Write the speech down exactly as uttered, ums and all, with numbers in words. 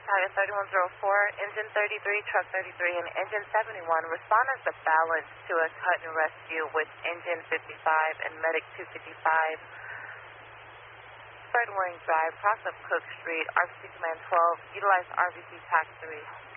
Battalion thirty-one oh four, Engine thirty-three, Truck thirty-three, and Engine seventy-one respond as a balance to a cut and rescue with Engine fifty-five and Medic two fifty-five. Fred Waring Drive, cross of Cook Street, R B C Command twelve, utilize R B C Tac three.